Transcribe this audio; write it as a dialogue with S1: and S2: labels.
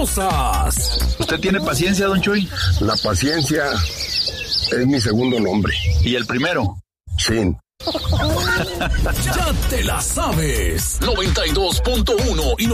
S1: ¿Usted tiene paciencia, don Chuy?
S2: La paciencia es mi segundo nombre.
S1: ¿Y el primero?
S2: Sí.
S3: Ya te la sabes. 92.1 y